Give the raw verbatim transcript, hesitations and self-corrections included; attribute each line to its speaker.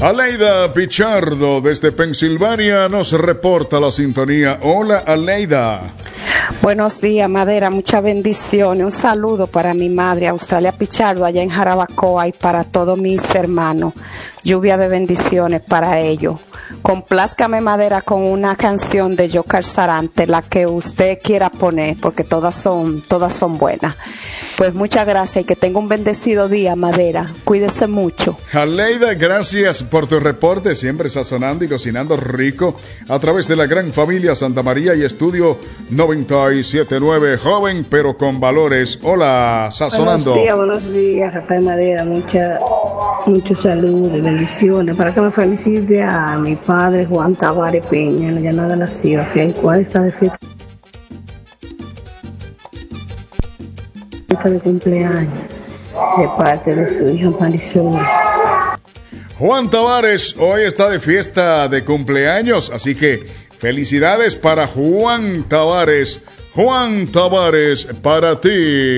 Speaker 1: Aleida Pichardo desde Pensilvania nos reporta la sintonía. Hola, Aleida.
Speaker 2: Buenos días, Madera, muchas bendiciones. Un saludo para mi madre, Australia Pichardo, allá en Jarabacoa, y para todos mis hermanos. Lluvia de bendiciones para ellos. Complázcame, Madera, con una canción de Joker Sarante, la que usted quiera poner, porque todas son, todas son buenas. Pues muchas gracias y que tenga un bendecido día, Madera. Cuídese mucho.
Speaker 1: Aleida, gracias por tu reporte, siempre sazonando y cocinando rico a través de la gran familia Santa María y Estudio noventa y siete punto nueve, joven pero con valores. Hola, sazonando.
Speaker 3: Buenos días, buenos días, Rafael Madera, mucha, mucha salud y bendiciones. Para que me felicite a mi padre Juan Tavares Peña, en la llanada de la Sierra, que el cual está de fiesta de cumpleaños de parte de su hija Marisol.
Speaker 1: Juan Tavares hoy está de fiesta de cumpleaños, así que felicidades para Juan Tavares. Juan Tavares, para ti.